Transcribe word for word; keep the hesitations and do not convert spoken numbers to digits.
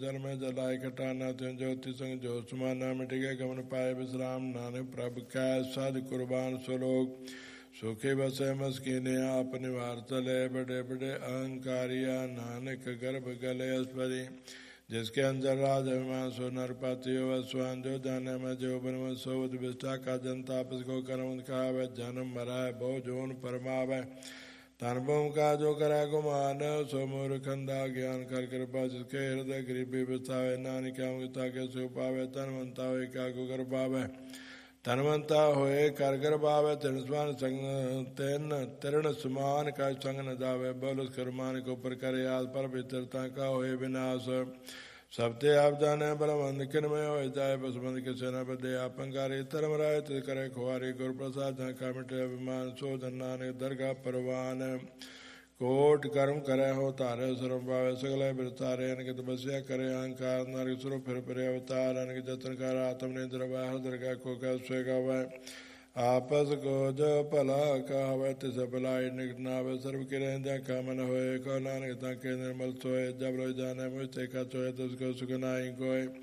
जल में जलाय खटाना त्यों ज्योति संग ज्योत्समाना मिट गए गमन पाए विश्राम नानक प्रभ कै सद कुर्बान स्वलोक सुखे बसे मस्कीने आप निवार चले बड़े बड़े अहंकारिया नानक गर्भ गले अस्पति जिसके अंदर राज अभिमान सो नरपति स्वान जो जाने में जो बन सोवत विष्ठा का जनता आपस को कर्म खावे जन्म मराय बहु जोन परमावे तनुभव का जो करा गुमान सो मोर खंदा ज्ञान कर कृपा जिसके हृदय गरीबी बसावे नानी क्या के सो पावे तनवंता हो क्या गुगर पावे तनवंता होए कर कर पावे तिन स्वान संग तेन तिरण समान का संग न जावे बोल उस कर्मान को ऊपर करे आज पर पितरता का होए विनाश सबते आप जाने बलवंत किन में हो जाए बसबंद के सेना पर दे आपंगारी धर्म राय तिल करे खुआरी गुरु प्रसाद जहाँ का मिटे अभिमान सो नानक दरगाह परवान कोट कर्म करे हो तारे सर्व पावे सगल बिरतारे अनक तपस्या करे अहंकार नारक सुर फिर फिर अवतार अनक जतन कर आत्म निद्र बाहर दरगाह को कह स्वेगा वह आपस को जो भला कहावे तिस भलाई निकटनावे सर्व के रहंदा कामन होए को नानक ताके निर्मल सोए जब रो जाने मुझ का चोए तुझको सुख नाई कोय